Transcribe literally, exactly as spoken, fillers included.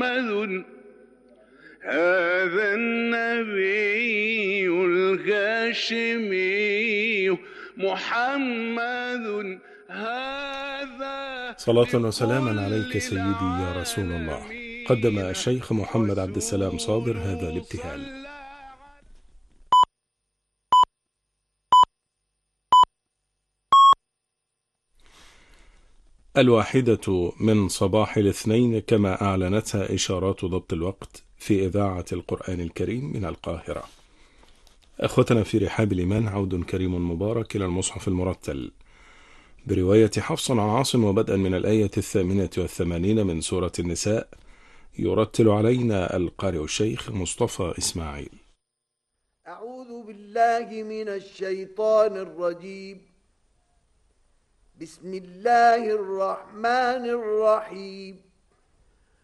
هذا النبي الهاشمي محمد هذا. صلاة وسلاما عليك سيدي يا رسول الله. قدم الشيخ محمد عبد السلام صابر هذا الابتهال. الواحدة من صباح الاثنين كما أعلنتها إشارات ضبط الوقت في إذاعة القرآن الكريم من القاهرة. أخوتنا في رحاب الإيمان، عود كريم مبارك إلى المصحف المرتل برواية حفص عن عاصم، وبدءا من الآية الثامنة والثمانين من سورة النساء، يرتل علينا القارئ الشيخ مصطفى إسماعيل. أعوذ بالله من الشيطان الرجيم. بسم الله الرحمن الرحيم.